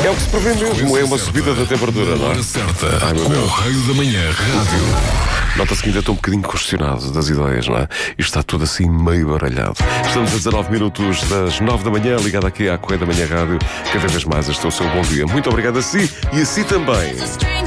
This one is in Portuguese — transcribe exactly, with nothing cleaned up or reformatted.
É o que se prevê mesmo, é uma subida da temperatura, não é? Hora certa, Ai, meu com Deus. o Raio da Manhã Rádio. Nota-se que ainda estou um bocadinho questionado das ideias, não é? Isto está tudo assim meio baralhado. Estamos a dezanove minutos das nove da manhã, ligado aqui à Correia da Manhã Rádio. Cada vez mais este é o seu bom dia. Muito obrigado a si e a si também.